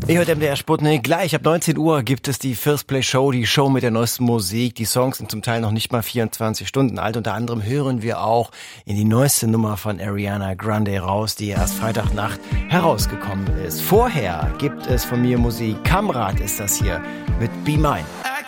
Ihr hört MDR Sputnik. Gleich ab 19 Uhr gibt es die First Play Show, die Show mit der neuesten Musik. Die Songs sind zum Teil noch nicht mal 24 Stunden alt. Unter anderem hören wir auch in die neueste Nummer von Ariana Grande raus, die erst Freitagnacht herausgekommen ist. Vorher gibt es von mir Musik. Kamrat ist das hier mit Be Mine.